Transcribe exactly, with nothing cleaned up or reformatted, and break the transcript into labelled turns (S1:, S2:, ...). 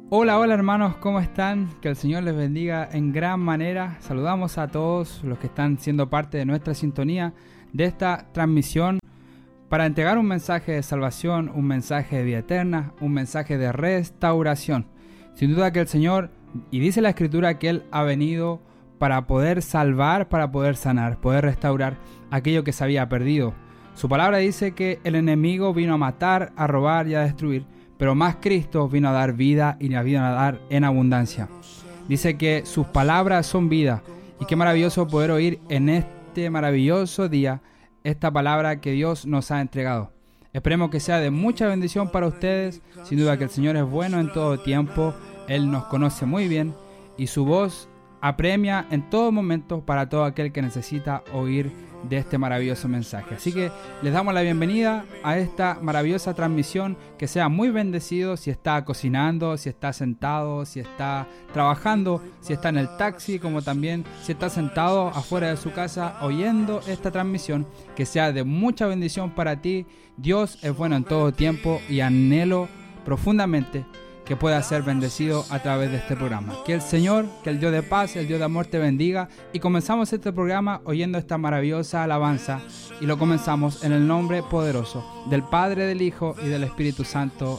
S1: Hola, hola hermanos, ¿cómo están? Que el Señor les bendiga en gran manera. Saludamos a todos los que están siendo parte de nuestra sintonía de esta transmisión para entregar un mensaje de salvación, un mensaje de vida eterna, un mensaje de restauración. Sin duda que el Señor, y dice la Escritura que Él ha venido para poder salvar, para poder sanar, poder restaurar aquello que se había perdido. Su palabra dice que el enemigo vino a matar, a robar y a destruir, pero más Cristo vino a dar vida y la vino a dar en abundancia. Dice que sus palabras son vida, y qué maravilloso poder oír en este maravilloso día esta palabra que Dios nos ha entregado. Esperemos que sea de mucha bendición para ustedes. Sin duda que el Señor es bueno en todo tiempo, Él nos conoce muy bien y su voz apremia en todo momento para todo aquel que necesita oír de este maravilloso mensaje. Así que les damos la bienvenida a esta maravillosa transmisión. Que sea muy bendecido si está cocinando, si está sentado, si está trabajando, si está en el taxi, como también si está sentado afuera de su casa oyendo esta transmisión. Que sea de mucha bendición para ti. Dios es bueno en todo tiempo y anhelo profundamente que pueda ser bendecido a través de este programa. Que el Señor, que el Dios de paz, el Dios de amor te bendiga. Y comenzamos este programa oyendo esta maravillosa alabanza. Y lo comenzamos en el nombre poderoso del Padre, del Hijo y del Espíritu Santo.